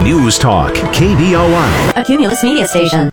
News Talk, KBOI. A Cumulus Media Station.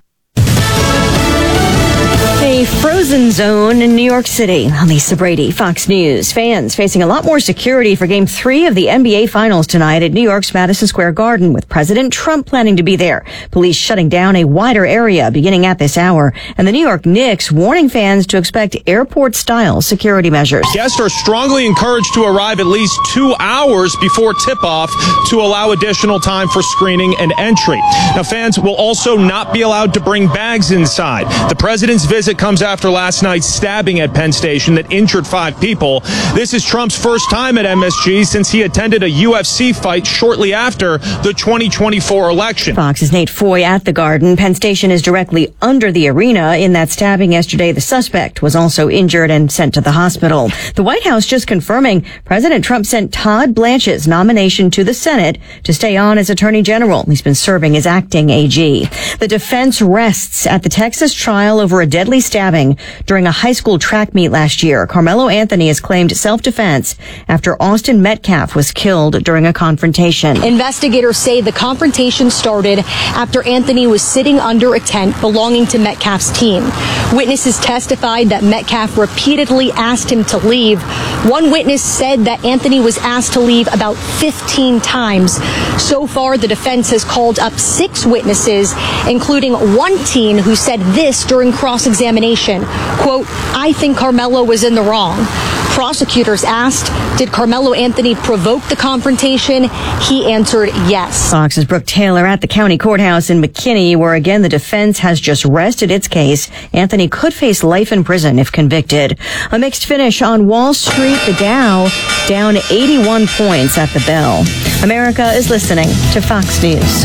A frozen zone in New York City. Lisa Brady, Fox News. Fans facing a lot more security for Game 3 of the NBA Finals tonight at New York's Madison Square Garden, with President Trump planning to be there. Police shutting down a wider area beginning at this hour. And the New York Knicks warning fans to expect airport-style security measures. Guests are strongly encouraged to arrive at least 2 hours before tip-off to allow additional time for screening and entry. Now, fans will also not be allowed to bring bags inside. The president's visit comes after last night's stabbing at Penn Station that injured 5 people. This is Trump's first time at MSG since he attended a UFC fight shortly after the 2024 election. Fox's Nate Foy at the Garden. Penn Station is directly under the arena. In that stabbing yesterday, the suspect was also injured and sent to the hospital. The White House just confirming President Trump sent Todd Blanche's nomination to the Senate to stay on as Attorney General. He's been serving as acting AG. The defense rests at the Texas trial over a deadly stabbing during a high school track meet last year. Carmelo Anthony has claimed self-defense after Austin Metcalf was killed during a confrontation. Investigators say the confrontation started after Anthony was sitting under a tent belonging to Metcalf's team. Witnesses testified that Metcalf repeatedly asked him to leave. One witness said that Anthony was asked to leave about 15 times. So far, the defense has called up 6 witnesses, including one teen who said this during cross-examination. Quote, "I think Carmelo was in the wrong." Prosecutors asked, did Carmelo Anthony provoke the confrontation? He answered yes. Fox's Brooke Taylor at the county courthouse in McKinney, where again the defense has just rested its case. Anthony could face life in prison if convicted. A mixed finish on Wall Street. The Dow down 81 points at the bell. America is listening to Fox News.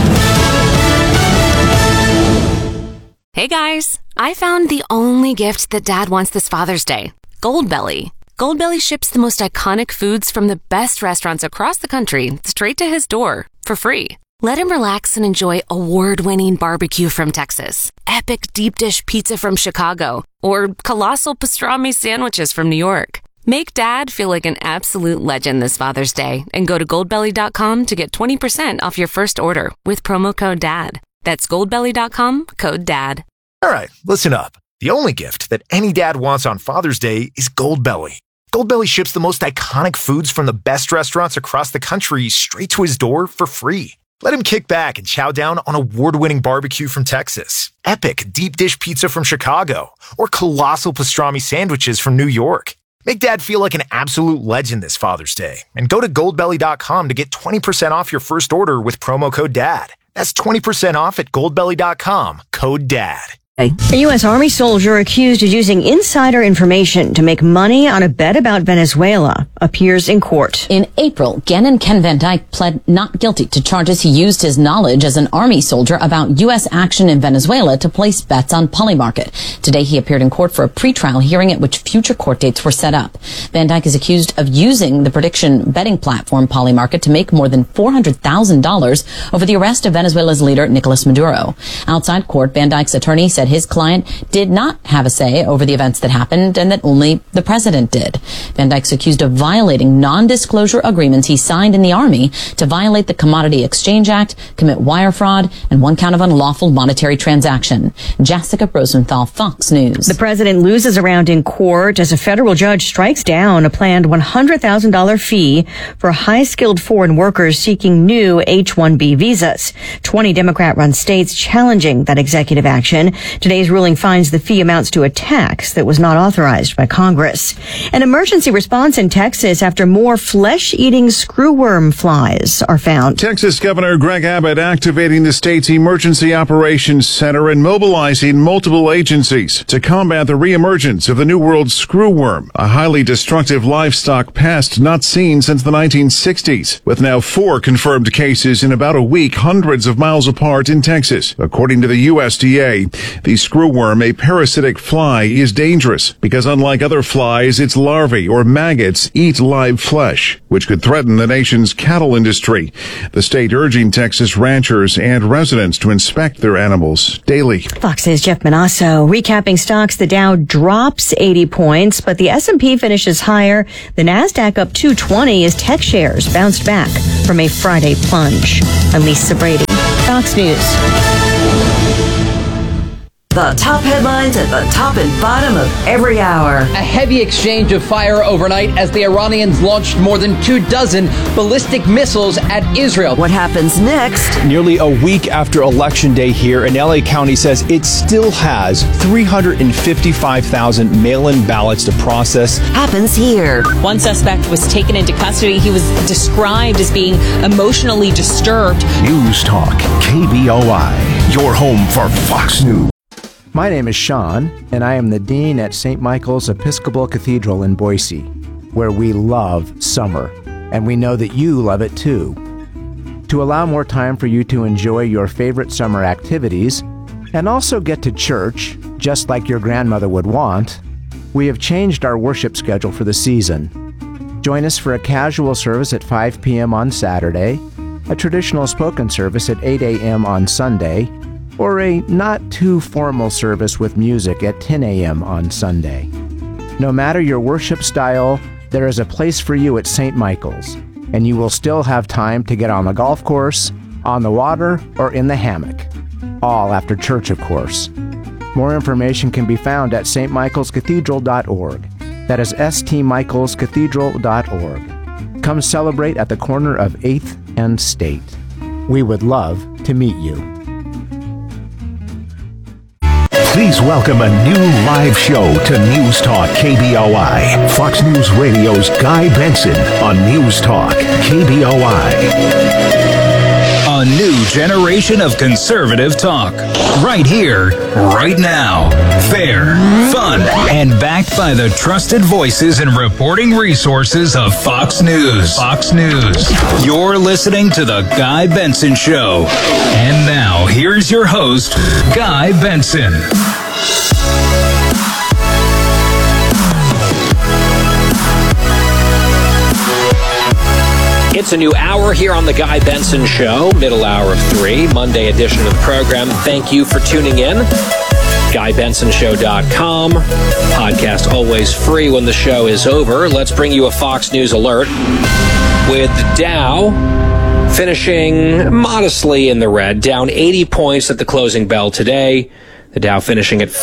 Hey guys, I found the only gift that Dad wants this Father's Day. Goldbelly. Goldbelly ships the most iconic foods from the best restaurants across the country straight to his door for free. Let him relax and enjoy award-winning barbecue from Texas, epic deep dish pizza from Chicago, or colossal pastrami sandwiches from New York. Make Dad feel like an absolute legend this Father's Day and go to goldbelly.com to get 20% off your first order with promo code DAD. That's goldbelly.com, code DAD. All right, listen up. The only gift that any dad wants on Father's Day is Goldbelly. Goldbelly ships the most iconic foods from the best restaurants across the country straight to his door for free. Let him kick back and chow down on award-winning barbecue from Texas, epic deep dish pizza from Chicago, or colossal pastrami sandwiches from New York. Make Dad feel like an absolute legend this Father's Day and go to goldbelly.com to get 20% off your first order with promo code DAD. That's 20% off at goldbelly.com, code DAD. A U.S. Army soldier accused of using insider information to make money on a bet about Venezuela appears in court. In April, Gannon Ken Van Dyke pled not guilty to charges he used his knowledge as an Army soldier about U.S. action in Venezuela to place bets on Polymarket. Today, he appeared in court for a pretrial hearing at which future court dates were set up. Van Dyke is accused of using the prediction betting platform Polymarket to make more than $400,000 over the arrest of Venezuela's leader, Nicolas Maduro. Outside court, Van Dyke's attorney said his client did not have a say over the events that happened and that only the president did. Van Dyke's accused of violating non-disclosure agreements he signed in the Army to violate the Commodity Exchange Act, commit wire fraud, and 1 count of unlawful monetary transaction. Jessica Rosenthal, Fox News. The president loses a round in court as a federal judge strikes down a planned $100,000 fee for high-skilled foreign workers seeking new H-1B visas. 20 Democrat-run states challenging that executive action. Today's ruling finds the fee amounts to a tax that was not authorized by Congress. An emergency response in Texas after more flesh-eating screwworm flies are found. Texas Governor Greg Abbott activating the state's Emergency Operations Center and mobilizing multiple agencies to combat the reemergence of the New World screwworm, a highly destructive livestock pest not seen since the 1960s, with now 4 confirmed cases in about a week, hundreds of miles apart in Texas. According to the USDA, the screwworm, a parasitic fly, is dangerous because unlike other flies, its larvae or maggots eat live flesh, which could threaten the nation's cattle industry. The state urging Texas ranchers and residents to inspect their animals daily. Fox's Jeff Manasso recapping stocks. The Dow drops 80 points, but the S&P finishes higher. The Nasdaq up 220 as tech shares bounced back from a Friday plunge. I'm Lisa Brady. Fox News. The top headlines at the top and bottom of every hour. A heavy exchange of fire overnight as the Iranians launched more than 24 ballistic missiles at Israel. What happens next? Nearly a week after Election Day here, and LA County says it still has 355,000 mail-in ballots to process. Happens here. One suspect was taken into custody. He was described as being emotionally disturbed. News Talk, KBOI, your home for Fox News. My name is Sean, and I am the Dean at St. Michael's Episcopal Cathedral in Boise, where we love summer, and we know that you love it too. To allow more time for you to enjoy your favorite summer activities, and also get to church, just like your grandmother would want, we have changed our worship schedule for the season. Join us for a casual service at 5 p.m. on Saturday, a traditional spoken service at 8 a.m. on Sunday, or a not-too-formal service with music at 10 a.m. on Sunday. No matter your worship style, there is a place for you at St. Michael's, and you will still have time to get on the golf course, on the water, or in the hammock. All after church, of course. More information can be found at stmichaelscathedral.org. That is stmichaelscathedral.org. Come celebrate at the corner of 8th and State. We would love to meet you. Please welcome a new live show to News Talk KBOI. Fox News Radio's Guy Benson on News Talk KBOI. A new generation of conservative talk. Right here, right now. Fair, fun, and backed by the trusted voices and reporting resources of Fox News. Fox News. You're listening to The Guy Benson Show. And now, here's your host, Guy Benson. It's a new hour here on The Guy Benson Show, middle hour of 3, Monday edition of the program. Thank you for tuning in. GuyBensonShow.com. Podcast always free when the show is over. Let's bring you a Fox News alert with Dow finishing modestly in the red, down 80 points at the closing bell today. The Dow finishing at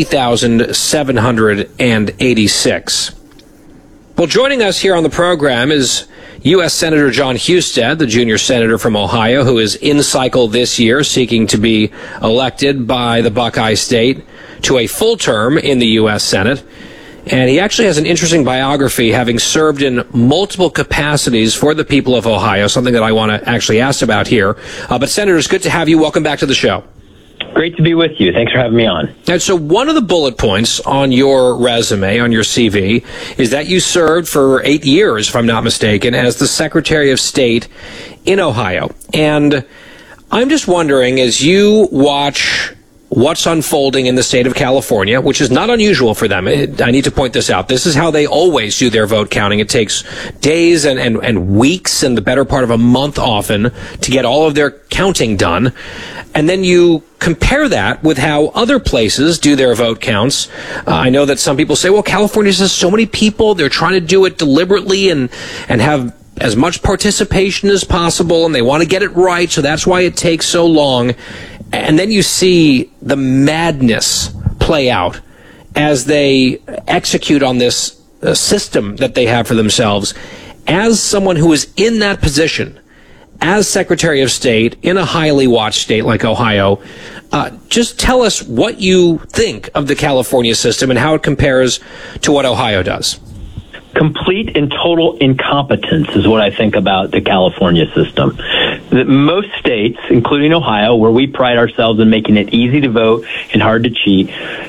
50,786. Well, joining us here on the program is U.S. Senator John Husted, the junior senator from Ohio, who is in cycle this year, seeking to be elected by the Buckeye State to a full term in the U.S. Senate. And he actually has an interesting biography, having served in multiple capacities for the people of Ohio, something that I want to actually ask about here. But Senator, it's good to have you. Welcome back to the show. Great to be with you. Thanks for having me on. And so one of the bullet points on your resume, on your CV, is that you served for 8 years, if I'm not mistaken, as the Secretary of State in Ohio. And I'm just wondering, as you watch what's unfolding in the state of California, which is not unusual for them. I need to point this out. This is how they always do their vote counting. It takes days and weeks and the better part of a month often to get all of their counting done. And then you compare that with how other places do their vote counts. I know that some people say, well, California has so many people. They're trying to do it deliberately and have as much participation as possible, and they want to get it right, so that's why it takes so long. And then you see the madness play out as they execute on this system that they have for themselves. As someone who is in that position, as Secretary of State in a highly watched state like Ohio, just tell us what you think of the California system and how it compares to what Ohio does. Complete and total incompetence is what I think about the California system. Most states, including Ohio, where we pride ourselves in making it easy to vote and hard to cheat,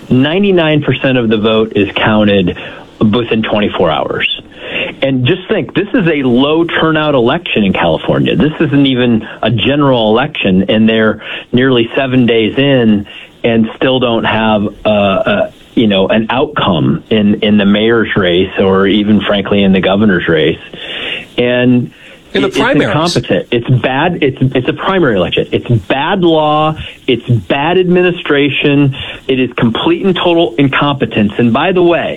99% of the vote is counted within 24 hours. And just think, this is a low turnout election in California. This isn't even a general election, and they're nearly 7 days in and still don't have an outcome in the mayor's race, or even frankly in the governor's race. And in the primaries, it's incompetent. It's bad. It's a primary election. It's bad law. It's bad administration. It is complete and total incompetence. And by the way,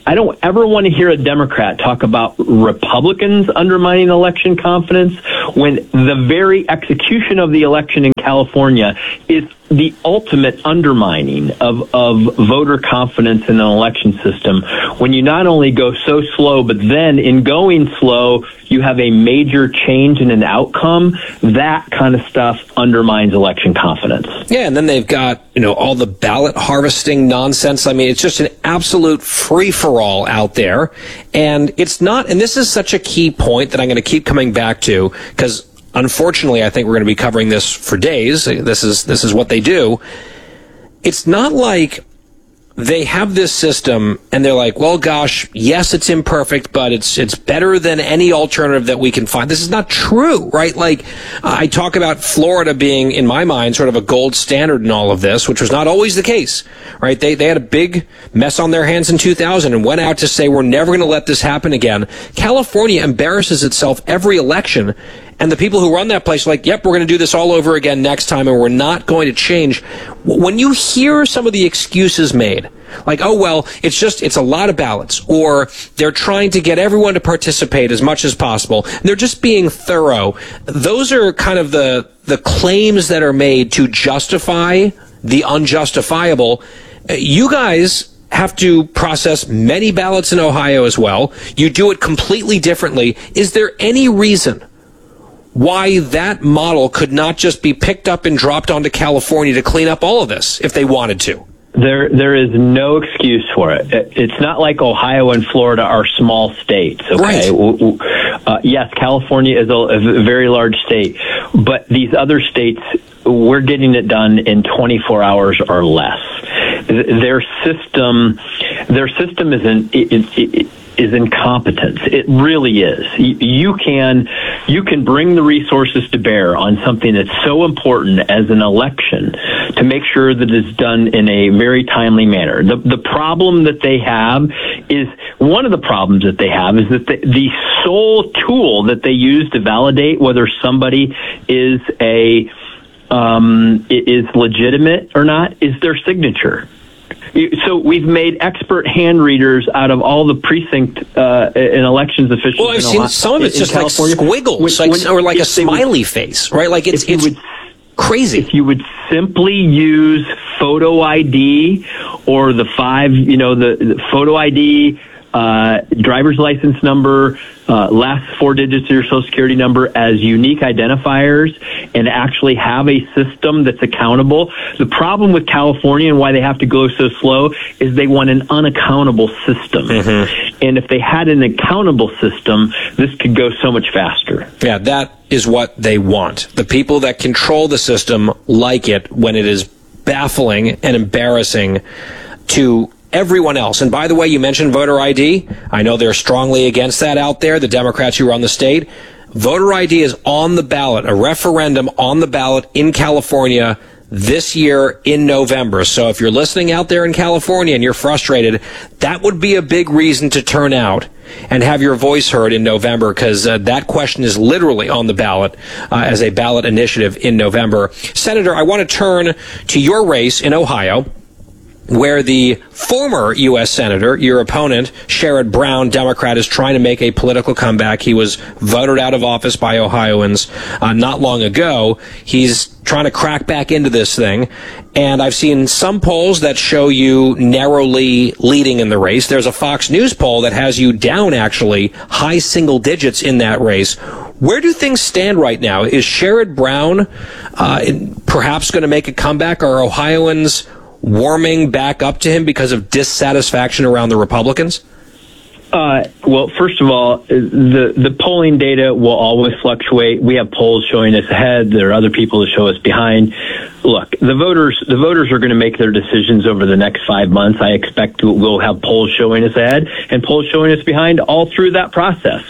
I don't ever want to hear a Democrat talk about Republicans undermining election confidence when the very execution of the election in California is the ultimate undermining of voter confidence in an election system, when you not only go so slow, but then in going slow, you have a major change in an outcome. That kind of stuff undermines election confidence. Yeah, and then they've got, all the ballot harvesting nonsense. I mean, it's just an absolute free-for-all out there. And it's not, and this is such a key point that I'm going to keep coming back to, because unfortunately, I think we're going to be covering this for days. This is what they do. It's not like they have this system and they're like, well, gosh, yes, it's imperfect, but it's better than any alternative that we can find. This is not true, right? Like, I talk about Florida being, in my mind, sort of a gold standard in all of this, which was not always the case, right? They had a big mess on their hands in 2000 and went out to say, we're never going to let this happen again. California embarrasses itself every election. And the people who run that place are like, yep, we're going to do this all over again next time, and we're not going to change. When you hear some of the excuses made, like, oh, well, it's a lot of ballots, or they're trying to get everyone to participate as much as possible, and they're just being thorough. Those are kind of the claims that are made to justify the unjustifiable. You guys have to process many ballots in Ohio as well. You do it completely differently. Is there any reason why that model could not just be picked up and dropped onto California to clean up all of this if they wanted to? There is no excuse for it. It's not like Ohio and Florida are small states, okay? Right. Yes, California is a very large state, but these other states, we're getting it done in 24 hours or less. Their system is incompetence. It really is. You can bring the resources to bear on something that's so important as an election to make sure that it's done in a very timely manner. The problem that they have is, one of the problems that they have is that the sole tool that they use to validate whether somebody is legitimate or not is their signature. So we've made expert hand readers out of all the precinct and elections officials. Well, I've seen some of it's just California, like squiggles, or like a smiley face, right? Like it's crazy. If you would simply use photo ID or the the photo ID, driver's license number, last 4 digits of your social security number as unique identifiers, and actually have a system that's accountable. The problem with California and why they have to go so slow is they want an unaccountable system. Mm-hmm. And if they had an accountable system, this could go so much faster. Yeah, that is what they want. The people that control the system like it when it is baffling and embarrassing to everyone else. And by the way, you mentioned voter ID. I know they're strongly against that out there, the Democrats who run the state. Voter ID is on the ballot, a referendum on the ballot in California this year in November. So if you're listening out there in California and you're frustrated, that would be a big reason to turn out and have your voice heard in November, because that question is literally on the ballot as a ballot initiative in November. Senator, I want to turn to your race in Ohio, where the former U.S. Senator, your opponent, Sherrod Brown, Democrat, is trying to make a political comeback. He was voted out of office by Ohioans not long ago. He's trying to crack back into this thing. And I've seen some polls that show you narrowly leading in the race. There's a Fox News poll that has you down, actually, high single digits in that race. Where do things stand right now? Is Sherrod Brown perhaps going to make a comeback? Are Ohioans warming back up to him because of dissatisfaction around the Republicans? Well, first of all, the polling data will always fluctuate. We have polls showing us ahead. There are other people that show us behind. Look, the voters are going to make their decisions over the next 5 months. I expect we'll have polls showing us ahead and polls showing us behind all through that process.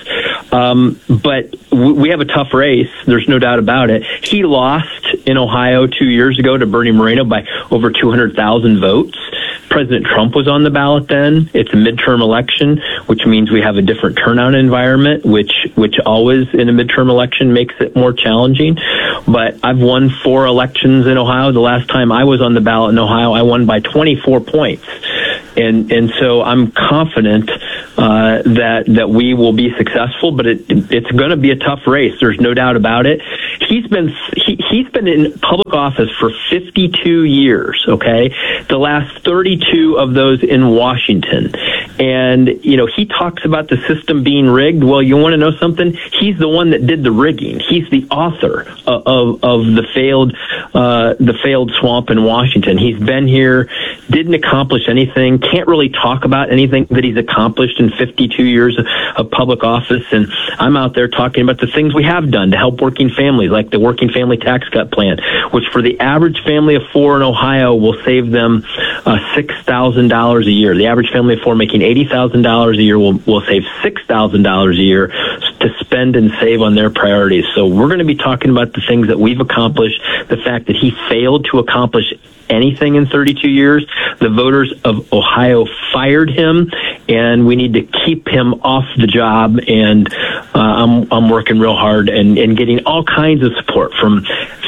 But we have a tough race. There's no doubt about it. He lost in Ohio 2 years ago to Bernie Moreno by over 200,000 votes. President Trump was on the ballot then. It's a midterm election, which means we have a different turnout environment, which always in a midterm election makes it more challenging. But I've won 4 elections in Ohio. The last time I was on the ballot in Ohio, I won by 24 points. And so I'm confident that we will be successful, but it's going to be a tough race. There's no doubt about it. He's been in public office for 52 years, okay? The last 32 of those in Washington. And, he talks about the system being rigged. Well, you want to know something? He's the one that did the rigging. He's the author of the failed swamp in Washington. He's been here, didn't accomplish anything, can't really talk about anything that he's accomplished in 52 years of public office. And I'm out there talking about the things we have done to help working families, like the Working Family Tax Cut Plan, which for the average family of four in Ohio will save them $6,000 a year. The average family of four making $80,000 a year will save $6,000 a year to spend and save on their priorities. So we're going to be talking about the things that we've accomplished, the fact that he failed to accomplish anything in 32 years. The voters of Ohio fired him, and we need to keep him off the job. And I'm working real hard and getting all kinds of support from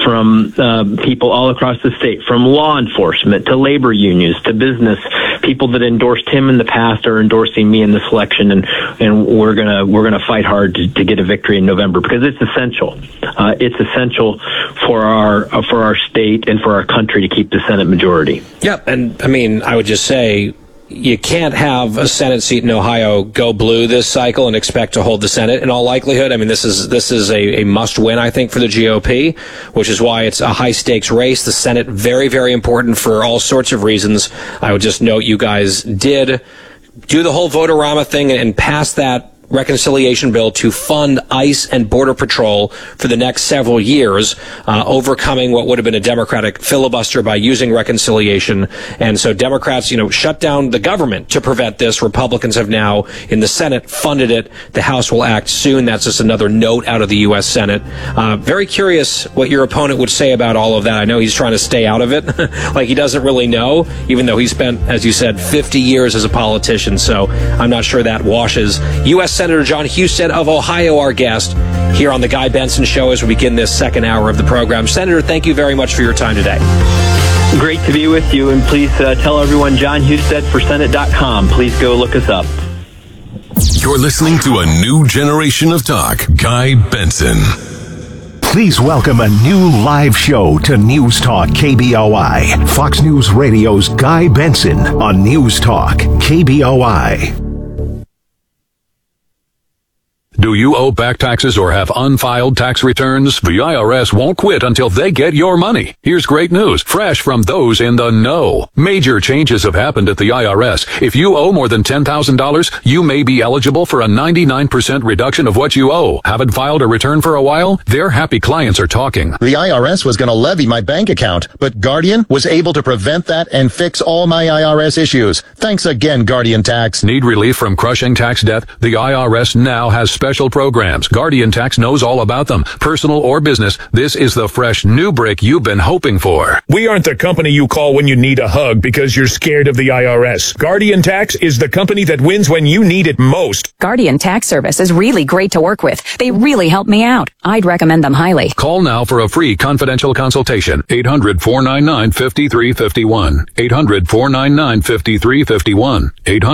people all across the state, from law enforcement to labor unions to business. People that endorsed him in the past are endorsing me in this election, and we're gonna fight hard to get a victory in November, because it's essential. It's essential for our state and for our country to keep the Senate majority. Yep, and I mean, I would just say, you can't have a Senate seat in Ohio go blue this cycle and expect to hold the Senate in all likelihood. I mean, this is a must win, I think, for the GOP, which is why it's a high stakes race. The Senate, very, very important for all sorts of reasons. I would just note you guys did do the whole Vote-A-Rama thing and pass that reconciliation bill to fund ICE and Border Patrol for the next several years, overcoming what would have been a Democratic filibuster by using reconciliation. And so Democrats, shut down the government to prevent this. Republicans have now, in the Senate, funded it. The House will act soon. That's just another note out of the U.S. Senate. Very curious what your opponent would say about all of that. I know he's trying to stay out of it, like he doesn't really know, even though he spent, as you said, 50 years as a politician. So I'm not sure that washes. U.S. Senator Jon Husted of Ohio, our guest here on the Guy Benson Show as we begin this second hour of the program. Senator, thank you very much for your time today. Great to be with you, and please tell everyone Jon Husted for Senate.com. Please go look us up. You're listening to a new generation of talk, Guy Benson. Please welcome a new live show to News Talk KBOI. Fox News Radio's Guy Benson on News Talk KBOI. Do you owe back taxes or have unfiled tax returns? The IRS won't quit until they get your money. Here's great news, fresh from those in the know. Major changes have happened at the IRS. If you owe more than $10,000, you may be eligible for a 99% reduction of what you owe. Haven't filed a return for a while? Their happy clients are talking. The IRS was going to levy my bank account, but Guardian was able to prevent that and fix all my IRS issues. Thanks again, Guardian Tax. Need relief from crushing tax debt? The IRS now has special programs. Guardian Tax knows all about them. Personal or business, this is the fresh new brick you've been hoping for. We aren't the company you call when you need a hug because you're scared of the IRS. Guardian Tax is the company that wins when you need it most. Guardian Tax Service is really great to work with. They really help me out. I'd recommend them highly. Call now for a free confidential consultation. 800-499-5351. 800-499-5351.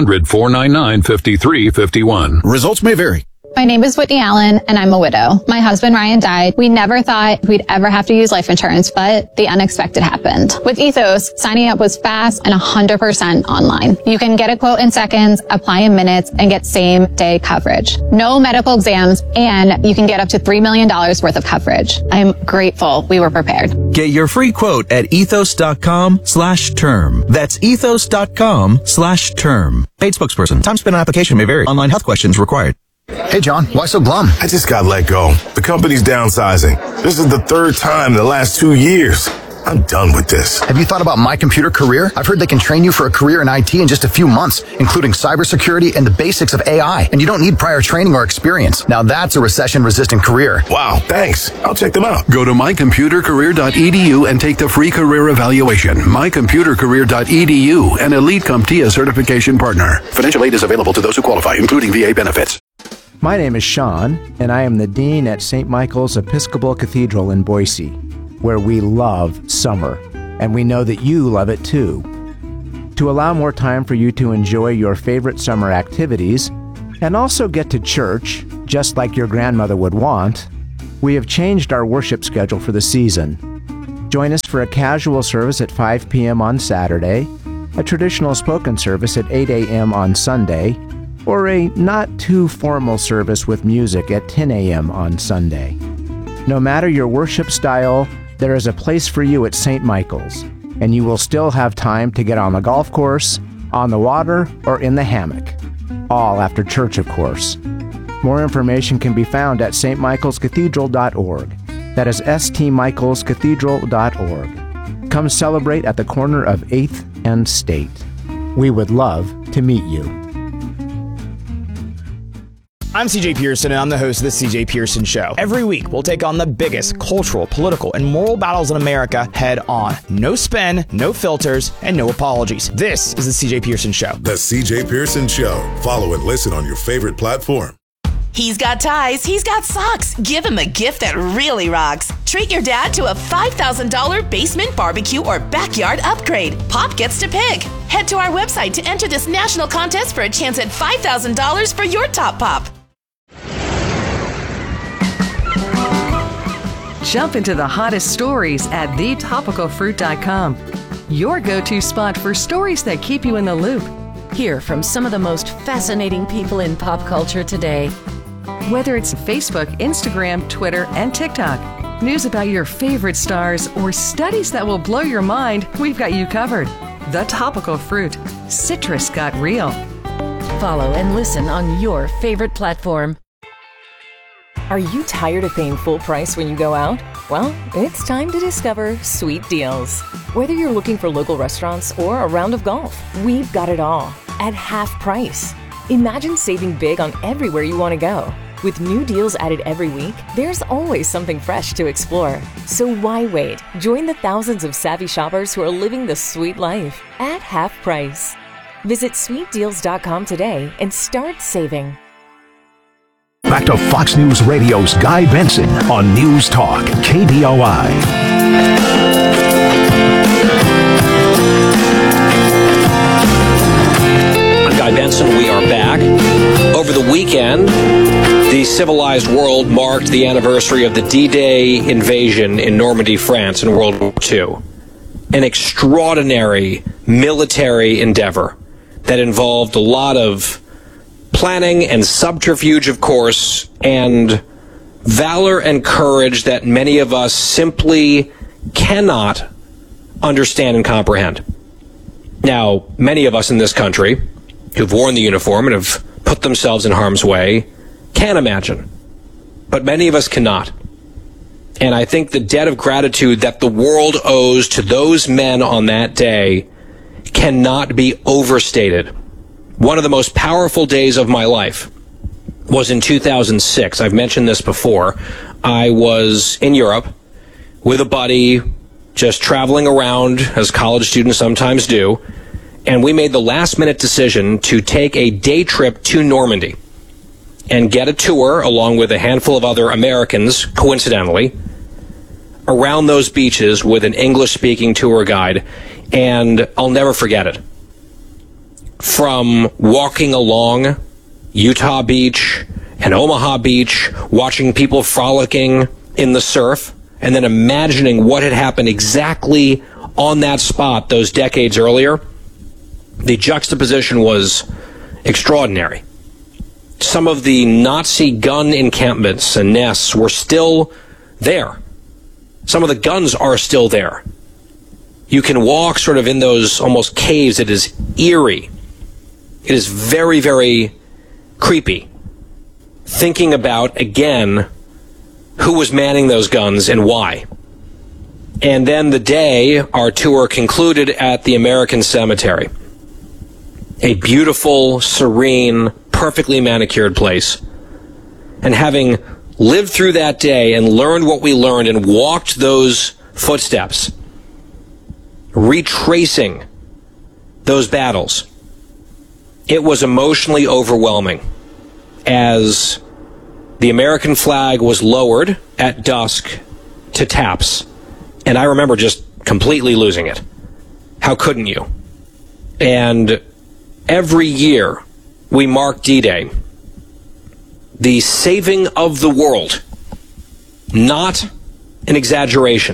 800-499-5351. Results may vary. My name is Whitney Allen, and I'm a widow. My husband, Ryan, died. We never thought we'd ever have to use life insurance, but the unexpected happened. With Ethos, signing up was fast and 100% online. You can get a quote in seconds, apply in minutes, and get same-day coverage. No medical exams, and you can get up to $3 million worth of coverage. I'm grateful we were prepared. Get your free quote at ethos.com/term. That's ethos.com/term. Paid spokesperson. Time spent on application may vary. Online health questions required. Hey, John, why so glum? I just got let go. The company's downsizing. This is the third time in the last 2 years. I'm done with this. Have you thought about My Computer Career? I've heard they can train you for a career in IT in just a few months, including cybersecurity and the basics of AI. And you don't need prior training or experience. Now that's a recession-resistant career. Wow, thanks. I'll check them out. Go to mycomputercareer.edu and take the free career evaluation. Mycomputercareer.edu, an Elite CompTIA certification partner. Financial aid is available to those who qualify, including VA benefits. My name is Sean, and I am the Dean at St. Michael's Episcopal Cathedral in Boise, where we love summer, and we know that you love it too. To allow more time for you to enjoy your favorite summer activities and also get to church, just like your grandmother would want, we have changed our worship schedule for the season. Join us for a casual service at 5 p.m. on Saturday, a traditional spoken service at 8 a.m. on Sunday, or a not-too-formal service with music at 10 a.m. on Sunday. No matter your worship style, there is a place for you at St. Michael's, and you will still have time to get on the golf course, on the water, or in the hammock. All after church, of course. More information can be found at stmichaelscathedral.org. That is stmichaelscathedral.org. Come celebrate at the corner of 8th and State. We would love to meet you. I'm CJ Pearson, and I'm the host of The CJ Pearson Show. Every week, we'll take on the biggest cultural, political, and moral battles in America head on. No spin, no filters, and no apologies. This is The CJ Pearson Show. The CJ Pearson Show. Follow and listen on your favorite platform. He's got ties, he's got socks. Give him a gift that really rocks. Treat your dad to a $5,000 basement barbecue or backyard upgrade. Pop gets to pick. Head to our website to enter this national contest for a chance at $5,000 for your top pop. Jump into the hottest stories at thetopicalfruit.com. Your go-to spot for stories that keep you in the loop. Hear from some of the most fascinating people in pop culture today. Whether it's Facebook, Instagram, Twitter, and TikTok, news about your favorite stars, or studies that will blow your mind, we've got you covered. The Topical Fruit. Citrus got real. Follow and listen on your favorite platform. Are you tired of paying full price when you go out? Well, it's time to discover Sweet Deals. Whether you're looking for local restaurants or a round of golf, we've got it all at half price. Imagine saving big on everywhere you want to go. With new deals added every week, there's always something fresh to explore. So why wait? Join the thousands of savvy shoppers who are living the sweet life at half price. Visit sweetdeals.com today and start saving. Back to Fox News Radio's Guy Benson on News Talk, KBOI. I'm Guy Benson. We are back. Over the weekend, the civilized world marked the anniversary of the D-Day invasion in Normandy, France in World War II. An extraordinary military endeavor that involved a lot of planning and subterfuge, of course, and valor and courage that many of us simply cannot understand and comprehend. Now, many of us in this country who've worn the uniform and have put themselves in harm's way can imagine, but many of us cannot. And I think the debt of gratitude that the world owes to those men on that day cannot be overstated. One of the most powerful days of my life was in 2006. I've mentioned this before. I was in Europe with a buddy, just traveling around as college students sometimes do, and we made the last-minute decision to take a day trip to Normandy and get a tour, along with a handful of other Americans, coincidentally, around those beaches with an English-speaking tour guide, and I'll never forget it. From walking along Utah Beach and Omaha Beach, watching people frolicking in the surf, and then imagining what had happened exactly on that spot those decades earlier, the juxtaposition was extraordinary. Some of the Nazi gun encampments and nests were still there. Some of the guns are still there. You can walk sort of in those almost caves. It is eerie. It is very, very creepy. Thinking about, again, who was manning those guns and why. And then the day our tour concluded at the American Cemetery. A beautiful, serene, perfectly manicured place. And having lived through that day and learned what we learned and walked those footsteps, retracing those battles, it was emotionally overwhelming as the American flag was lowered at dusk to taps. And I remember just completely losing it. How couldn't you? And every year we mark D-Day, the saving of the world, not an exaggeration.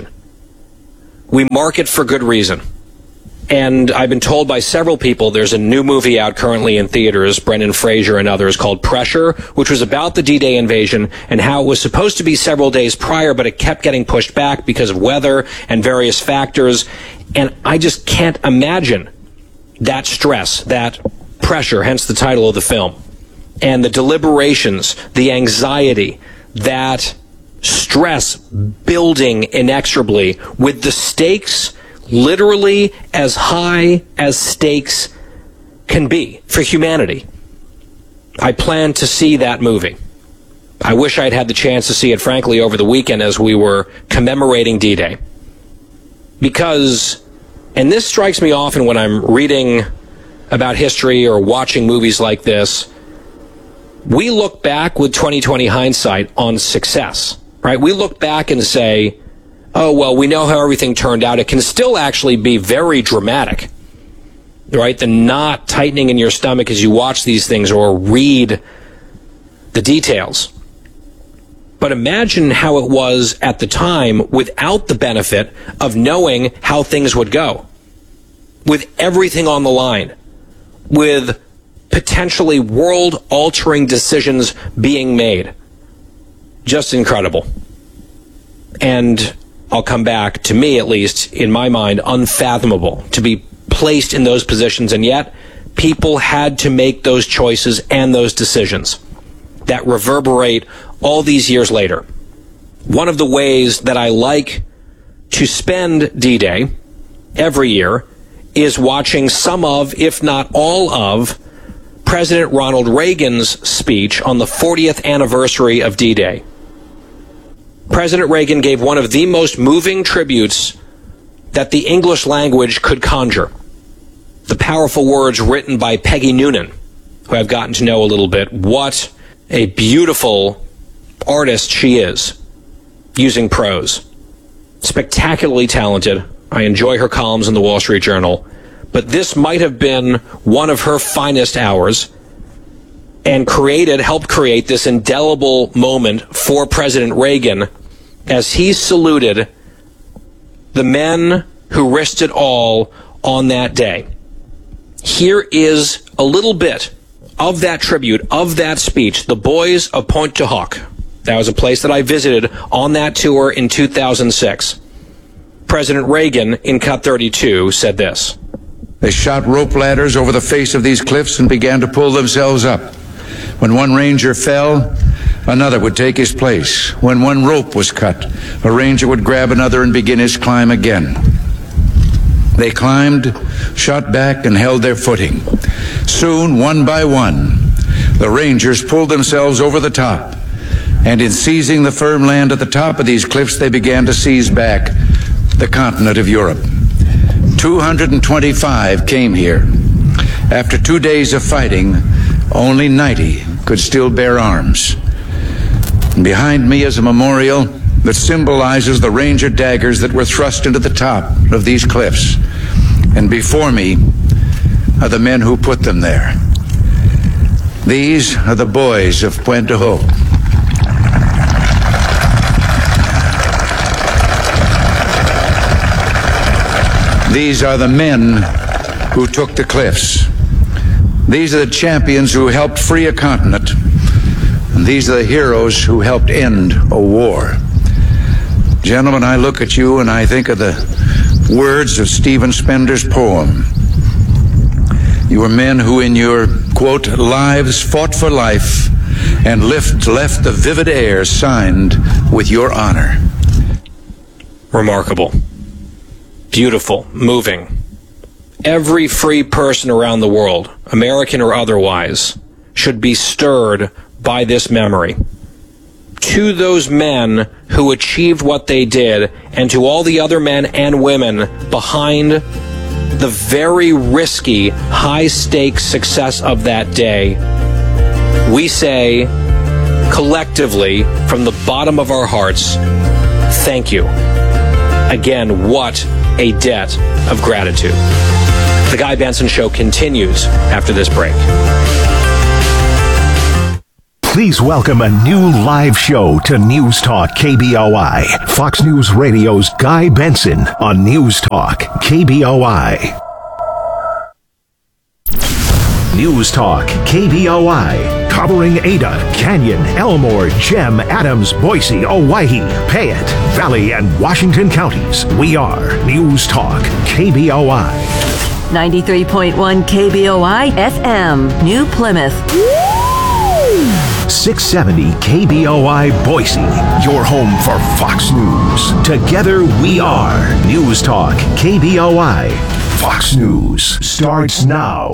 We mark it for good reason. And I've been told by several people there's a new movie out currently in theaters, Brendan Fraser and others, called Pressure, which was about the D-Day invasion and how it was supposed to be several days prior, but it kept getting pushed back because of weather and various factors. And I just can't imagine that stress, that pressure, hence the title of the film, and the deliberations, the anxiety, that stress building inexorably with the stakes literally as high as stakes can be for humanity. I plan to see that movie. I wish I'd had the chance to see it, frankly, over the weekend as we were commemorating D-Day. Because, and this strikes me often when I'm reading about history or watching movies like this, we look back with 20/20 hindsight on success, right? We look back and say, oh, well, we know how everything turned out. It can still actually be very dramatic, right? The knot tightening in your stomach as you watch these things or read the details. But imagine how it was at the time without the benefit of knowing how things would go, with everything on the line, with potentially world-altering decisions being made. Just incredible. And I'll come back, to me at least, in my mind, unfathomable to be placed in those positions, and yet people had to make those choices and those decisions that reverberate all these years later. One of the ways that I like to spend D-Day every year is watching some of, if not all of, President Ronald Reagan's speech on the 40th anniversary of D-Day. President Reagan gave one of the most moving tributes that the English language could conjure. The powerful words written by Peggy Noonan, who I've gotten to know a little bit. What a beautiful artist she is, using prose. Spectacularly talented. I enjoy her columns in the Wall Street Journal. But this might have been one of her finest hours, and helped create this indelible moment for President Reagan as he saluted the men who risked it all on that day. Here is a little bit of that tribute, of that speech, the boys of Pointe du Hoc. That was a place that I visited on that tour in 2006. President Reagan, in Cut 32, said this. They shot rope ladders over the face of these cliffs and began to pull themselves up. When one ranger fell, another would take his place. When one rope was cut, a ranger would grab another and begin his climb again. They climbed, shot back, and held their footing. Soon, one by one, the rangers pulled themselves over the top, and in seizing the firm land at the top of these cliffs, they began to seize back the continent of Europe. 225 came here. After 2 days of fighting, only 90 could still bear arms. And behind me is a memorial that symbolizes the ranger daggers that were thrust into the top of these cliffs. And before me are the men who put them there. These are the boys of Pointe du Hoc. These are the men who took the cliffs. These are the champions who helped free a continent. And these are the heroes who helped end a war. Gentlemen, I look at you and I think of the words of Stephen Spender's poem. You were men who in your, quote, lives fought for life and left the vivid air signed with your honor. Remarkable. Beautiful. Moving. Every free person around the world, American or otherwise, should be stirred by this memory. To those men who achieved what they did, and to all the other men and women behind the very risky, high-stakes success of that day, we say, collectively, from the bottom of our hearts, thank you. Again, what a debt of gratitude. The Guy Benson Show continues after this break. Please welcome a new live show to News Talk KBOI. Fox News Radio's Guy Benson on News Talk KBOI. News Talk KBOI. Covering Ada, Canyon, Elmore, Gem, Adams, Boise, Owyhee, Payette, Valley, and Washington counties. We are News Talk KBOI. 93.1 KBOI FM, New Plymouth. 670 KBOI Boise, your home for Fox News. Together we are News Talk KBOI. Fox News starts now.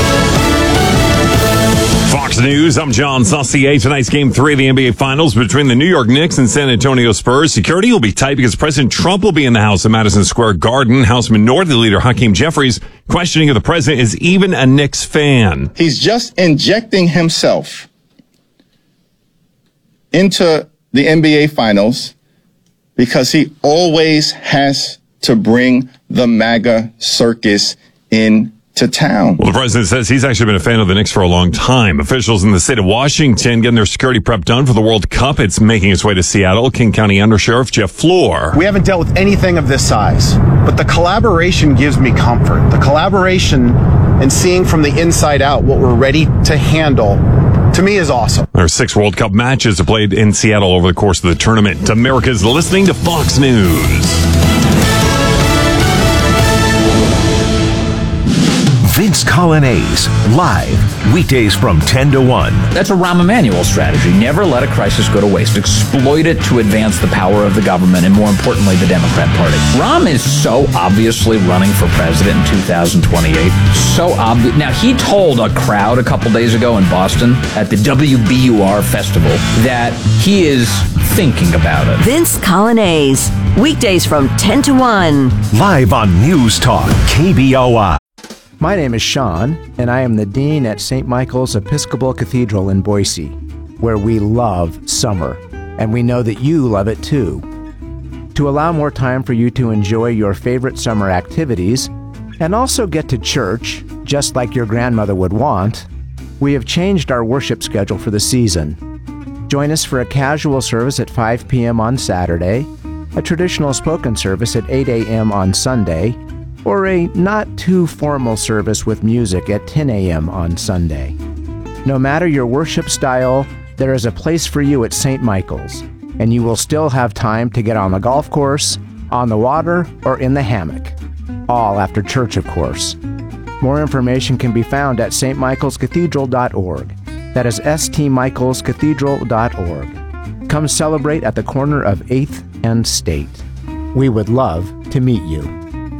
Fox News, I'm John Saucier. Tonight's Game 3 of the NBA Finals between the New York Knicks and San Antonio Spurs. Security will be tight because President Trump will be in the house at Madison Square Garden. House Minority Leader Hakeem Jeffries questioning if the president is even a Knicks fan. He's just injecting himself into the NBA Finals because he always has to bring the MAGA circus into town. Well, the president says he's actually been a fan of the Knicks for a long time. Officials in the state of Washington getting their security prep done for the World Cup. It's making its way to Seattle. King County Undersheriff Jeff Floor. We haven't dealt with anything of this size, but the collaboration gives me comfort. The collaboration and seeing from the inside out what we're ready to handle, to me, is awesome. There are 6 World Cup matches played in Seattle over the course of the tournament. America's listening to Fox News. Vince Colonnese, live, weekdays from 10 to 1. That's a Rahm Emanuel strategy. Never let a crisis go to waste. Exploit it to advance the power of the government and, more importantly, the Democrat Party. Rahm is so obviously running for president in 2028. So obvious. Now, he told a crowd a couple days ago in Boston at the WBUR festival that he is thinking about it. Vince Colonnese, weekdays from 10 to 1. Live on News Talk KBOI. My name is Sean, and I am the Dean at St. Michael's Episcopal Cathedral in Boise, where we love summer, and we know that you love it too. To allow more time for you to enjoy your favorite summer activities, and also get to church, just like your grandmother would want, we have changed our worship schedule for the season. Join us for a casual service at 5 p.m. on Saturday, a traditional spoken service at 8 a.m. on Sunday, or a not-too-formal service with music at 10 a.m. on Sunday. No matter your worship style, there is a place for you at St. Michael's, and you will still have time to get on the golf course, on the water, or in the hammock. All after church, of course. More information can be found at stmichaelscathedral.org. That is stmichaelscathedral.org. Come celebrate at the corner of 8th and State. We would love to meet you.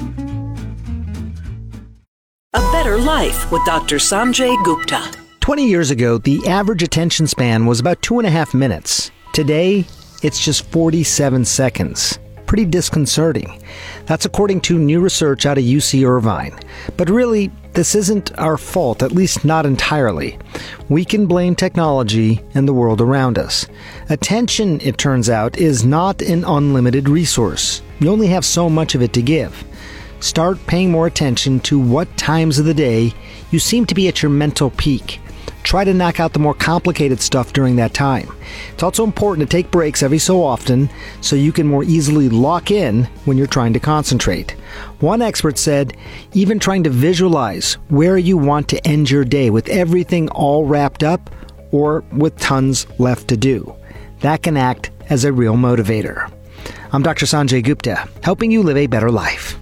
A Better Life with Dr. Sanjay Gupta. 20 years ago, the average attention span was about 2.5 minutes. Today, it's just 47 seconds. Pretty disconcerting. That's according to new research out of UC Irvine. But really, this isn't our fault, at least not entirely. We can blame technology and the world around us. Attention, it turns out, is not an unlimited resource. You only have so much of it to give. Start paying more attention to what times of the day you seem to be at your mental peak. Try to knock out the more complicated stuff during that time. It's also important to take breaks every so often so you can more easily lock in when you're trying to concentrate. One expert said, even trying to visualize where you want to end your day with everything all wrapped up or with tons left to do. That can act as a real motivator. I'm Dr. Sanjay Gupta, helping you live a better life.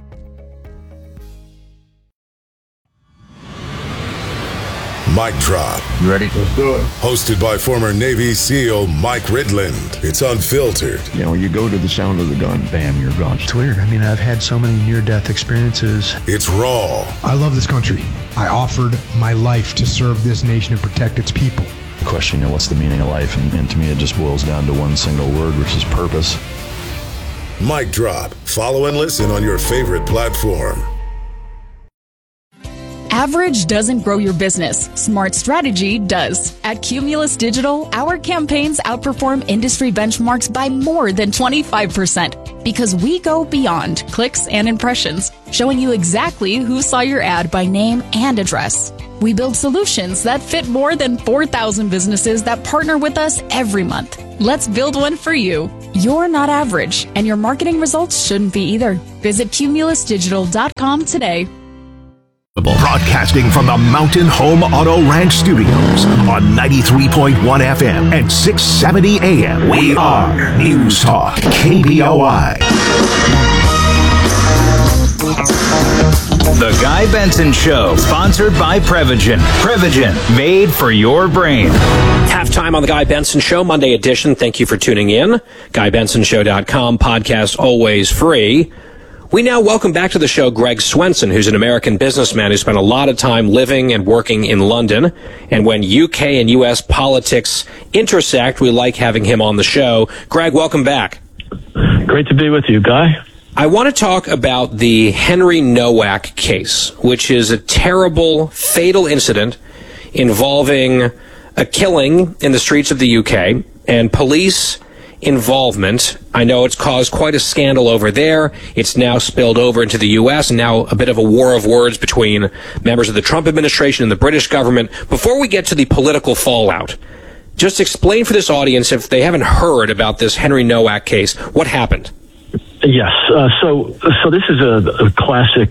Mic Drop. You ready? Let's do it. Hosted by former Navy SEAL Mike Ridland. It's unfiltered. You know, you go to the sound of the gun, bam, you're gone. It's weird. I mean, I've had so many near-death experiences. It's raw. I love this country. I offered my life to serve this nation and protect its people. Question, you know, what's the meaning of life? And to me, it just boils down to one single word, which is purpose. Mic Drop. Follow and listen on your favorite platform. Average doesn't grow your business. Smart strategy does. At Cumulus Digital, our campaigns outperform industry benchmarks by more than 25%. Because we go beyond clicks and impressions, showing you exactly who saw your ad by name and address. We build solutions that fit more than 4,000 businesses that partner with us every month. Let's build one for you. You're not average, and your marketing results shouldn't be either. Visit cumulusdigital.com today. Broadcasting from the Mountain Home Auto Ranch Studios on 93.1 FM and 670 AM. We are News Talk KBOI. The Guy Benson Show, sponsored by Prevagen. Prevagen, made for your brain. Halftime on the Guy Benson Show, Monday edition. Thank you for tuning in. GuyBensonShow.com, podcast always free. We now welcome back to the show Greg Swenson, who's an American businessman who spent a lot of time living and working in London. And when UK and US politics intersect, we like having him on the show. Greg, welcome back. Great to be with you, Guy. I want to talk about the Henry Nowak case, which is a terrible, fatal incident involving a killing in the streets of the UK and police involvement. I know it's caused quite a scandal over there. It's now spilled over into the U.S. and now a bit of a war of words between members of the Trump administration and the British government. Before we get to the political fallout, just explain for this audience, if they haven't heard about this Henry Nowak case, what happened? Yes. So this is a classic,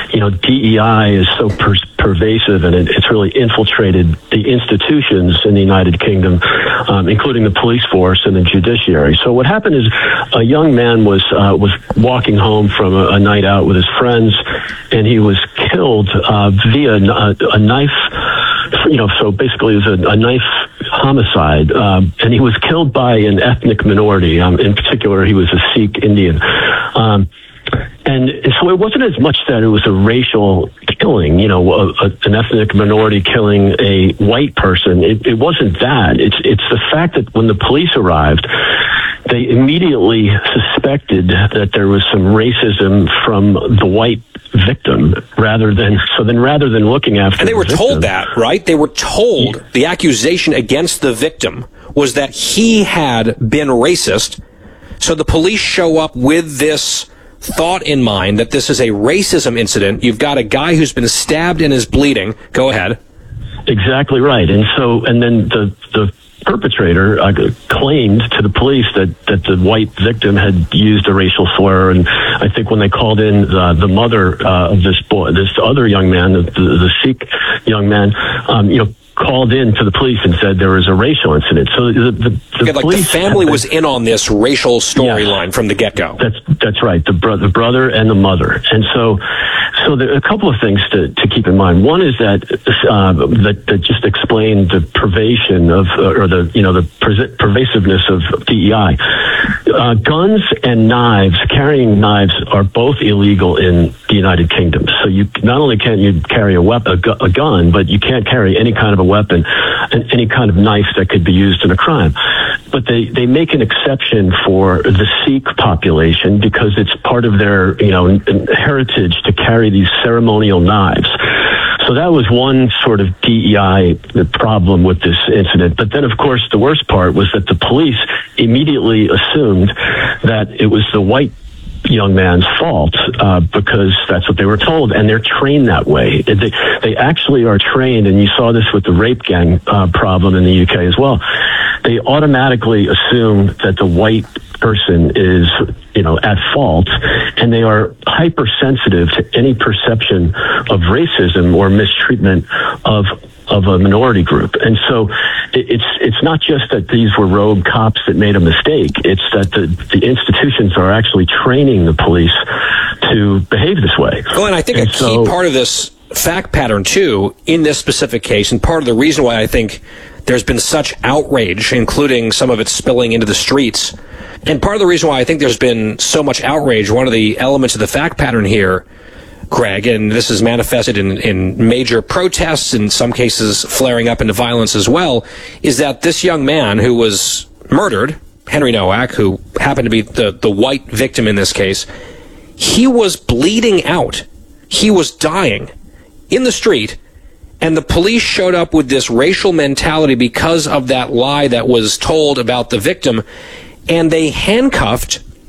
DEI is so pervasive, and it's really infiltrated the institutions in the United Kingdom, including the police force and the judiciary. So what happened is a young man was walking home from a night out with his friends, and he was killed via a knife. So basically it was a knife homicide, and he was killed by an ethnic minority. In particular, he was a Sikh Indian. And so it wasn't as much that it was a racial killing, an ethnic minority killing a white person. It wasn't that. It's the fact that when the police arrived, they immediately suspected that there was some racism from the white victim rather than looking after and they were the told that, right? They were told the accusation against the victim was that he had been racist. So the police show up with this thought in mind that this is a racism incident. You've got a guy who's been stabbed and is bleeding. Go ahead. Exactly right. And then the perpetrator claimed to the police that the white victim had used a racial slur, and I think when they called in the mother of this boy, this other young man, the Sikh young man, called in to the police and said there was a racial incident. So the police, the family was in on this racial storyline from the get-go. That's right. The brother and the mother. And so there are a couple of things to keep in mind. One is that just explained the pervasion of, the pervasiveness of DEI. Guns and knives, carrying knives, are both illegal in the United Kingdom. So you not only can't you carry a gun, but you can't carry any kind of a weapon and any kind of knife that could be used in a crime. But they make an exception for the Sikh population because it's part of their heritage to carry these ceremonial knives. So that was one sort of DEI problem with this incident. But then, of course, the worst part was that the police immediately assumed that it was the white young man's fault because that's what they were told, and they're trained that way. They actually are trained, and you saw this with the rape gang problem in the UK as well. They automatically assume that the white person is, at fault, and they are hypersensitive to any perception of racism or mistreatment of a minority group. And so it's not just that these were rogue cops that made a mistake. It's that the institutions are actually training the police to behave this way. Well, and I think a key part of this fact pattern, too, in this specific case, and part of the reason why I think there's been such outrage, including some of it spilling into the streets, and part of the reason why I think there's been so much outrage, one of the elements of the fact pattern here, Greg, and this is manifested in major protests, in some cases flaring up into violence as well, is that this young man who was murdered, Henry Nowak, who happened to be the white victim in this case, he was bleeding out. He was dying in the street, and the police showed up with this racial mentality because of that lie that was told about the victim, and they handcuffed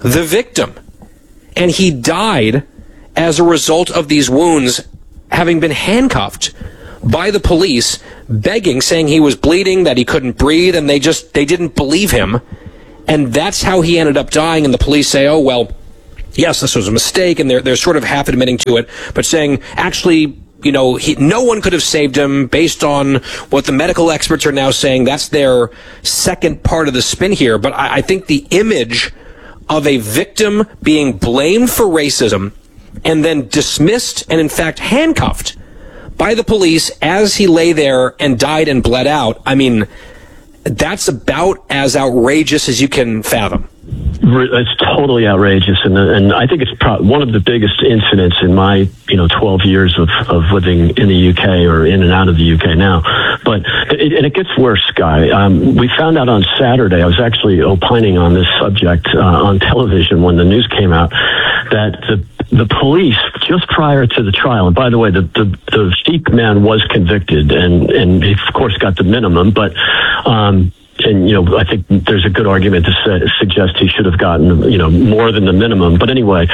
the victim. And he died as a result of these wounds, having been handcuffed by the police, begging, saying he was bleeding, that he couldn't breathe, and they didn't believe him. And that's how he ended up dying. And the police say, oh, well, yes, this was a mistake, and they're sort of half admitting to it, but saying, actually, no one could have saved him based on what the medical experts are now saying. That's their second part of the spin here. But I think the image of a victim being blamed for racism and then dismissed and, in fact, handcuffed by the police as he lay there and died and bled out, I mean, that's about as outrageous as you can fathom. It's totally outrageous, and I think it's one of the biggest incidents in my 12 years of living in the UK, or in and out of the UK now. But it gets worse, Guy. We found out on Saturday, I was actually opining on this subject on television when the news came out, that the police, just prior to the trial, and by the way, the Sikh man was convicted and he, of course, got the minimum, but I think there's a good argument to suggest he should have gotten, more than the minimum. But anyway,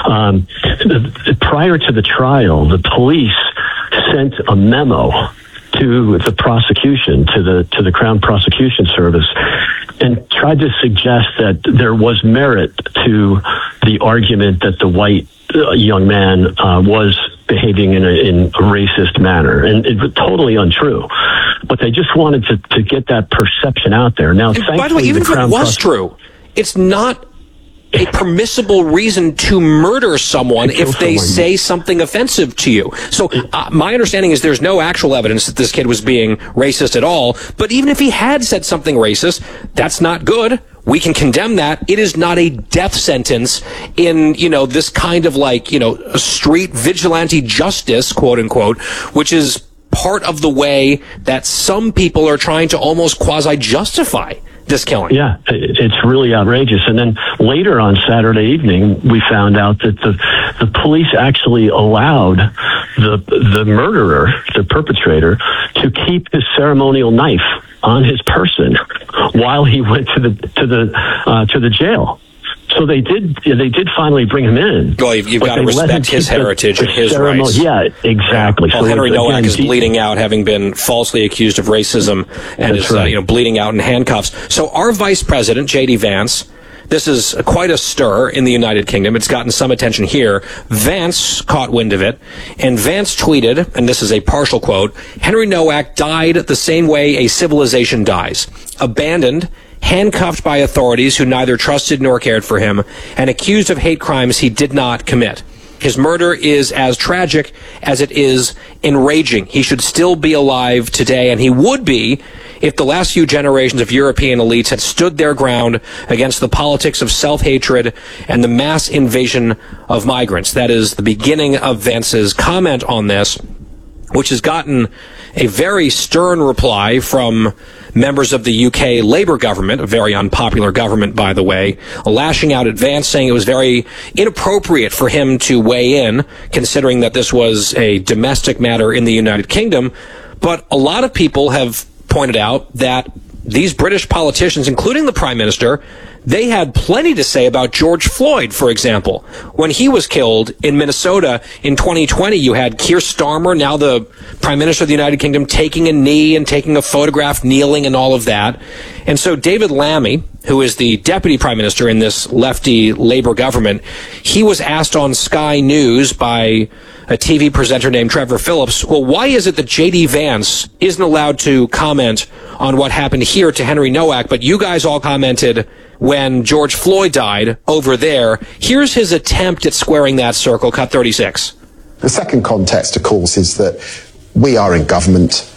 prior to the trial, the police sent a memo to the prosecution, to the Crown Prosecution Service, and tried to suggest that there was merit to the argument that the white young man was behaving in a racist manner, and it was totally untrue. But they just wanted to get that perception out there. Now, thankfully, by the way, even if it was true, it's not a permissible reason to murder someone if they say something offensive to you. So my understanding is there's no actual evidence that this kid was being racist at all. But even if he had said something racist, that's not good. We can condemn that. It is not a death sentence in, this kind of a street vigilante justice, quote unquote, which is part of the way that some people are trying to almost quasi-justify this killing. Yeah, it's really outrageous. And then later on Saturday evening, we found out that the police actually allowed the murderer, the perpetrator, to keep his ceremonial knife on his person while he went to the jail. So they did finally bring him in. Well, you've got to respect his heritage and his rights. Yeah, exactly. Well, Henry Nowak is bleeding out, having been falsely accused of racism, and is bleeding out in handcuffs. So our vice president, J.D. Vance, this is quite a stir in the United Kingdom. It's gotten some attention here. Vance caught wind of it, and Vance tweeted, and this is a partial quote, "Henry Nowak died the same way a civilization dies. Abandoned, handcuffed by authorities who neither trusted nor cared for him, and accused of hate crimes he did not commit. His murder is as tragic as it is enraging. He should still be alive today, and he would be if the last few generations of European elites had stood their ground against the politics of self-hatred and the mass invasion of migrants." That is the beginning of Vance's comment on this, which has gotten a very stern reply from members of the UK Labour government, a very unpopular government, by the way, lashing out at Vance, saying it was very inappropriate for him to weigh in, considering that this was a domestic matter in the United Kingdom. But a lot of people have pointed out that these British politicians, including the Prime Minister, they had plenty to say about George Floyd, for example. When he was killed in Minnesota in 2020, you had Keir Starmer, now the Prime Minister of the United Kingdom, taking a knee and taking a photograph, kneeling and all of that. And so David Lammy, who is the Deputy Prime Minister in this lefty Labour government, he was asked on Sky News by a TV presenter named Trevor Phillips, well, why is it that J.D. Vance isn't allowed to comment on what happened here to Henry Nowak, but you guys all commented when George Floyd died over there? Here's his attempt at squaring that circle, cut 36. The second context, of course, is that we are in government.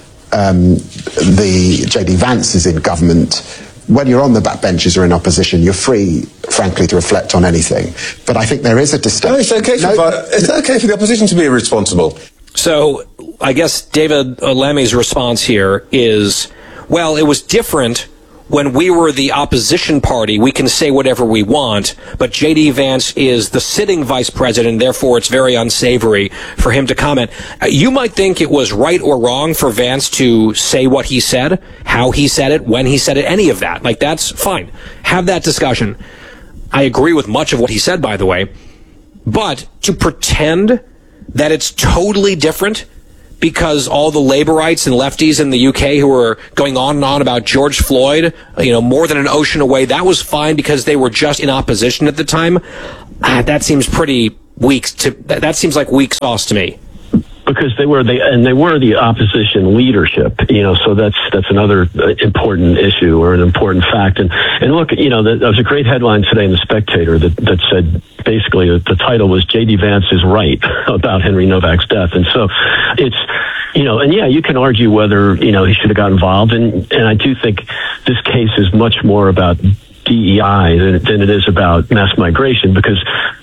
The J.D. Vance is in government. When you're on the backbenches or in opposition, you're free, frankly, to reflect on anything. But I think there is a distinction. No, it's okay for the opposition to be irresponsible. So I guess David Lammy's response here is, well, it was different when we were the opposition party. We can say whatever we want, but J.D. Vance is the sitting vice president, therefore it's very unsavory for him to comment. You might think it was right or wrong for Vance to say what he said, how he said it, when he said it, any of that. Like, that's fine. Have that discussion. I agree with much of what he said, by the way. But to pretend that it's totally different because all the laborites and lefties in the UK who were going on and on about George Floyd, more than an ocean away, that was fine because they were just in opposition at the time. That seems pretty weak. That seems like weak sauce to me. Because they were the opposition leadership, so that's another important issue or an important fact. And look, there was a great headline today in The Spectator that said basically the title was J.D. Vance is right about Henry Novak's death. And so it's, and yeah, you can argue whether, he should have got involved. And I do think this case is much more about DEI than it is about mass migration, because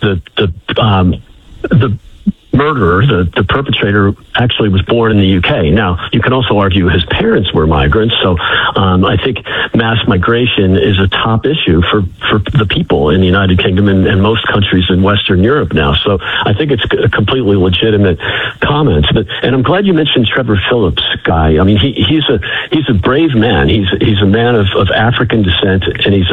the murderer, the perpetrator, actually was born in the UK. Now, you can also argue his parents were migrants, so I think mass migration is a top issue for the people in the United Kingdom and most countries in Western Europe now. So I think it's a completely legitimate comment. And I'm glad you mentioned Trevor Phillips, Guy. I mean, he's a brave man. He's a man of African descent, and he's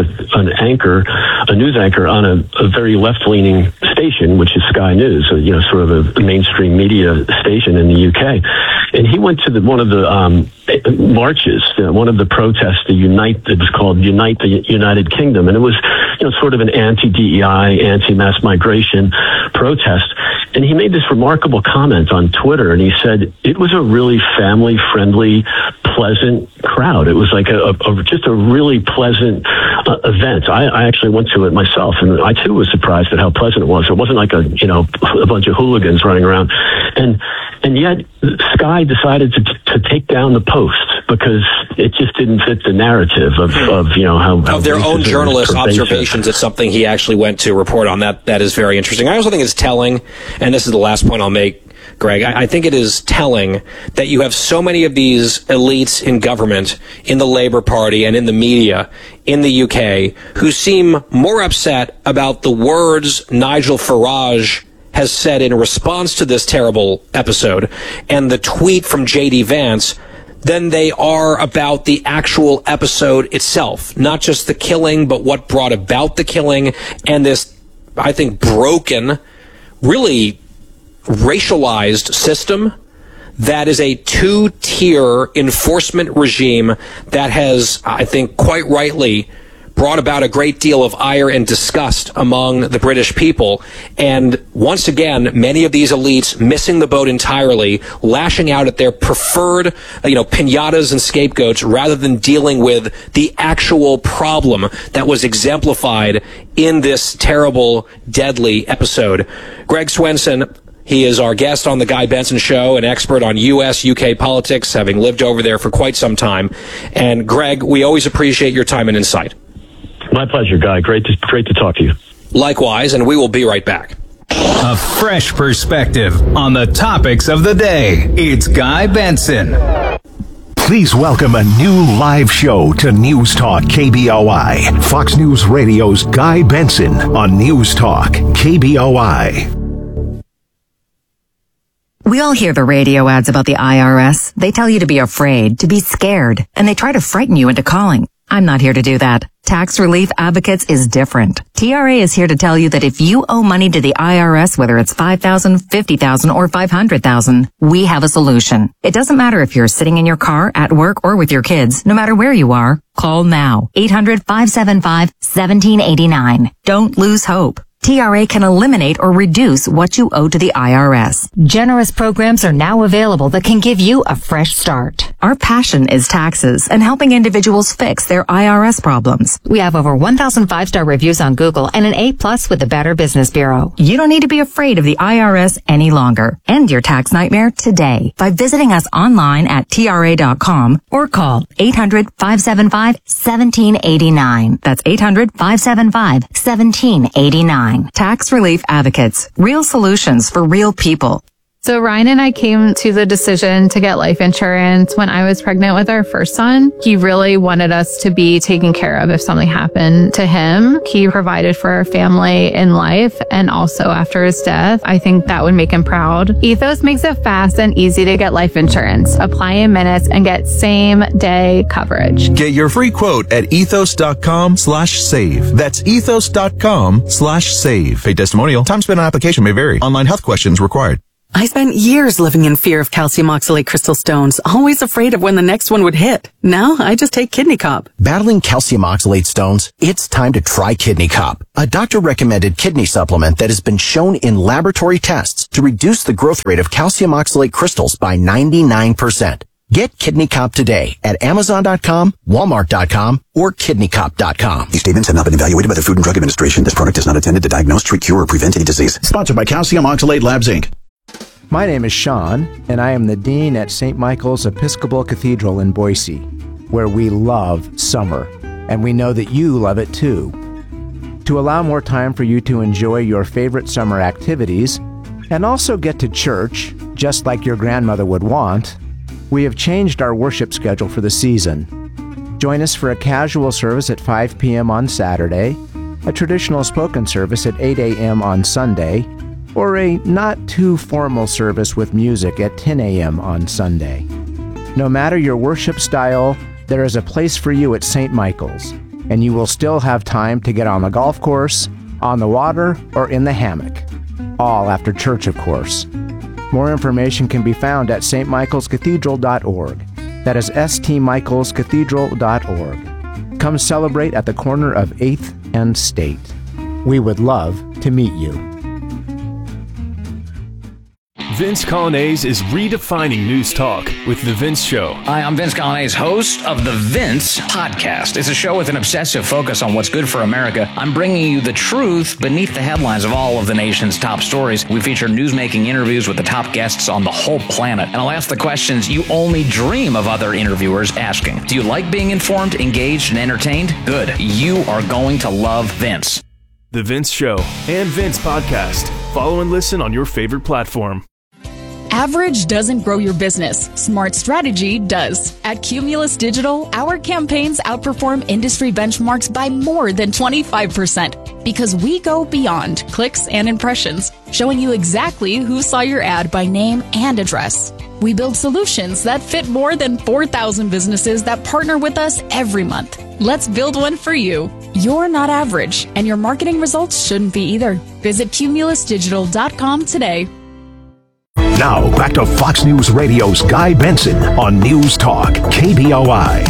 a news anchor on a very left-leaning station, which is Sky News, sort of a mainstream media station in the UK. And he went to one of the marches, one of the protests, it was called Unite the United Kingdom. And it was, sort of an anti-DEI, anti-mass migration protest. And he made this remarkable comment on Twitter, and he said it was a really family-friendly, pleasant crowd. It was like just a really pleasant event. I actually went to it myself, and I too was surprised at how pleasant it was. It wasn't like a bunch of hooligans running around, and yet Sky decided to take down the post because it just didn't fit the narrative of how their own journalist observations. It's something he actually went to report on. That is very interesting. I also think it's telling, and this is the last point I'll make, Greg, I think it is telling that you have so many of these elites in government, in the Labour Party and in the media in the UK who seem more upset about the words Nigel Farage has said in response to this terrible episode and the tweet from J.D. Vance than they are about the actual episode itself. Not just the killing, but what brought about the killing and this, I think, broken, really racialized system that is a two-tier enforcement regime that has, I think, quite rightly brought about a great deal of ire and disgust among the British people. And once again, many of these elites missing the boat entirely, lashing out at their preferred, piñatas and scapegoats rather than dealing with the actual problem that was exemplified in this terrible, deadly episode. Greg Swenson, he is our guest on the Guy Benson Show, an expert on U.S., UK politics, having lived over there for quite some time. And Greg, we always appreciate your time and insight. My pleasure, Guy. Great to talk to you. Likewise, and we will be right back. A fresh perspective on the topics of the day. It's Guy Benson. Please welcome a new live show to News Talk KBOI. Fox News Radio's Guy Benson on News Talk KBOI. We all hear the radio ads about the IRS. They tell you to be afraid, to be scared, and they try to frighten you into calling. I'm not here to do that. Tax Relief Advocates is different. TRA is here to tell you that if you owe money to the IRS, whether it's $5,000, $50,000, or $500,000, we have a solution. It doesn't matter if you're sitting in your car, at work, or with your kids. No matter where you are, call now. 800-575-1789. Don't lose hope. TRA can eliminate or reduce what you owe to the IRS. Generous programs are now available that can give you a fresh start. Our passion is taxes and helping individuals fix their IRS problems. We have over 1,000 5-star reviews on Google and an A+ with the Better Business Bureau. You don't need to be afraid of the IRS any longer. End your tax nightmare today by visiting us online at TRA.com or call 800-575-1789. That's 800-575-1789. Tax Relief Advocates. Real solutions for real people. So Ryan and I came to the decision to get life insurance when I was pregnant with our first son. He really wanted us to be taken care of if something happened to him. He provided for our family in life and also after his death. I think that would make him proud. Ethos makes it fast and easy to get life insurance. Apply in minutes and get same day coverage. Get your free quote at ethos.com/save. That's ethos.com/save. Paid testimonial. Time spent on application may vary. Online health questions required. I spent years living in fear of calcium oxalate crystal stones, always afraid of when the next one would hit. Now, I just take Kidney Cop. Battling calcium oxalate stones? It's time to try Kidney Cop, a doctor-recommended kidney supplement that has been shown in laboratory tests to reduce the growth rate of calcium oxalate crystals by 99%. Get Kidney Cop today at Amazon.com, Walmart.com, or KidneyCop.com. These statements have not been evaluated by the Food and Drug Administration. This product is not intended to diagnose, treat, cure, or prevent any disease. Sponsored by Calcium Oxalate Labs, Inc. My name is Sean, and I am the Dean at St. Michael's Episcopal Cathedral in Boise, where we love summer, and we know that you love it too. To allow more time for you to enjoy your favorite summer activities, and also get to church, just like your grandmother would want, we have changed our worship schedule for the season. Join us for a casual service at 5 p.m. on Saturday, a traditional spoken service at 8 a.m. on Sunday, or a not-too-formal service with music at 10 a.m. on Sunday. No matter your worship style, there is a place for you at St. Michael's, and you will still have time to get on the golf course, on the water, or in the hammock. All after church, of course. More information can be found at stmichaelscathedral.org. That is stmichaelscathedral.org. Come celebrate at the corner of 8th and State. We would love to meet you. Vince Colonnese is redefining news talk with The Vince Show. Hi, I'm Vince Colonnese, host of The Vince Podcast. It's a show with an obsessive focus on what's good for America. I'm bringing you the truth beneath the headlines of all of the nation's top stories. We feature newsmaking interviews with the top guests on the whole planet. And I'll ask the questions you only dream of other interviewers asking. Do you like being informed, engaged, and entertained? Good. You are going to love Vince. The Vince Show and Vince Podcast. Follow and listen on your favorite platform. Average doesn't grow your business. Smart strategy does. At Cumulus Digital, our campaigns outperform industry benchmarks by more than 25% because we go beyond clicks and impressions, showing you exactly who saw your ad by name and address. We build solutions that fit more than 4,000 businesses that partner with us every month. Let's build one for you. You're not average, and your marketing results shouldn't be either. Visit cumulusdigital.com today. Now, back to Fox News Radio's Guy Benson on News Talk, KBOI.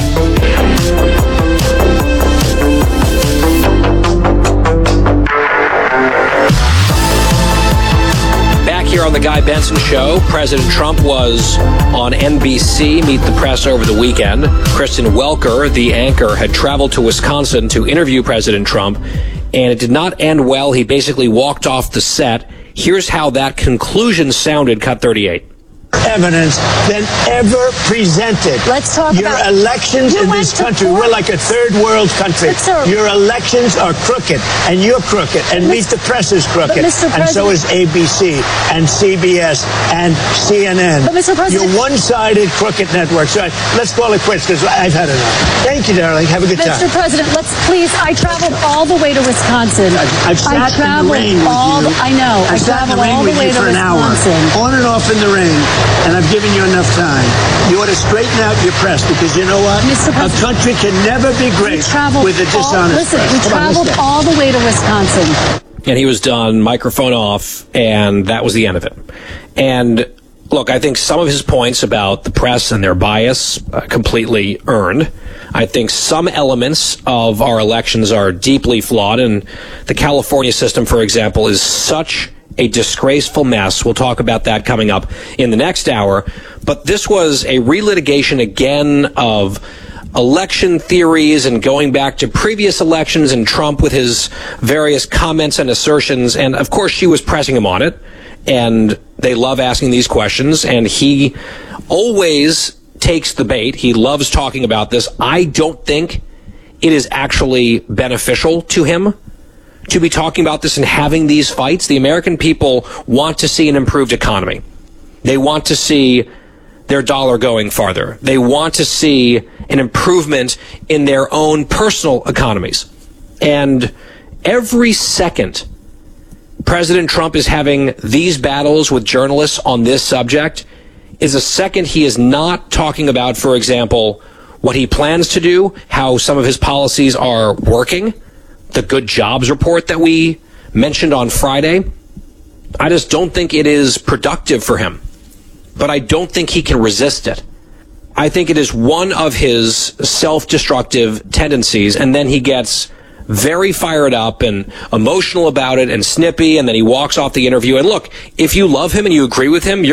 Back here on the Guy Benson Show, President Trump was on NBC, Meet the Press, over the weekend. Kristen Welker, the anchor, had traveled to Wisconsin to interview President Trump, and it did not end well. He basically walked off the set. Here's how that conclusion sounded, cut 38. Evidence than ever presented. Let's talk your about elections in this country. We're like a third world country. Your elections are crooked, and you're crooked, and Meet the Press is crooked, and so is ABC and CBS and CNN. But Mr. President, you're one-sided crooked network. So let's call it quits because I've had enough. Thank you, darling. Have a good time. Mr. President, let's please. I traveled all the way to Wisconsin. I've sat in the rain with you. I know. I traveled all the way to Wisconsin. On and off in the rain. And I've given you enough time. You ought to straighten out your press because you know what? A country can never be great with a dishonest press. We traveled all the way to Wisconsin. And he was done, microphone off, and that was the end of it. And look, I think some of his points about the press and their bias completely earned. I think some elements of our elections are deeply flawed, and the California system, for example, is such a disgraceful mess. We'll talk about that coming up in the next hour. But this was a relitigation again of election theories and going back to previous elections and Trump with his various comments and assertions. And of course, she was pressing him on it. And they love asking these questions. And he always takes the bait. He loves talking about this. I don't think it is actually beneficial to him to be talking about this and having these fights. The American people want to see an improved economy. They want to see their dollar going farther. They want to see an improvement in their own personal economies. And every second President Trump is having these battles with journalists on this subject is a second he is not talking about, for example, what he plans to do, how some of his policies are working, the good jobs report that we mentioned on Friday. I just don't think it is productive for him. But I don't think he can resist it. I think it is one of his self-destructive tendencies, and then he gets very fired up and emotional about it and snippy, and then he walks off the interview. And look, if you love him and you agree with him,